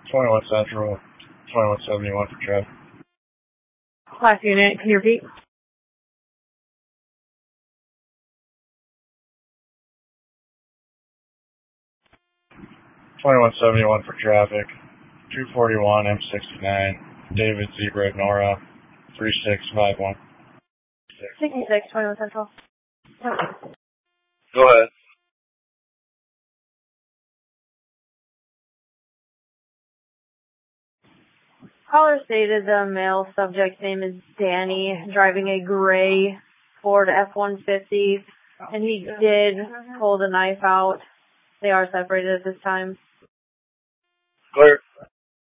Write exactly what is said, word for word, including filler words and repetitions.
twenty-one Central, twenty-one seventy-one for traffic. Class unit, can you repeat? twenty-one seventy-one for traffic. two forty-one M sixty-nine, David Zebra Nora, three six five one. sixty-six, twenty-one Central. Go ahead. Caller stated the male subject's name is Danny, driving a gray Ford F one fifty, and he did pull the knife out. They are separated at this time. Clear.